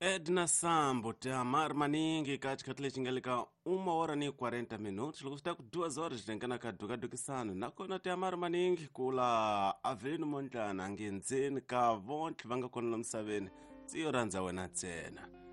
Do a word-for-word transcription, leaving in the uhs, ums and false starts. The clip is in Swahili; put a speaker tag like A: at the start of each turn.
A: Edna Sambo te amar maningi katika tile chingalika uma hora ni quarenta minutos loko sta ku duas horas tengana ka duka dukisana nakona te amar maningi kula Avelino Montana ngenzeni ka vontle vanga kona msaveni tsiyo ranza wena ntsena